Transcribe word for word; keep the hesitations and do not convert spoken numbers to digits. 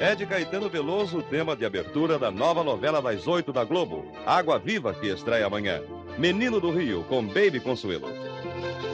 É de Caetano Veloso o tema de abertura da nova novela das oito da Globo, Água Viva, que estreia amanhã. Menino do Rio, com Baby Consuelo.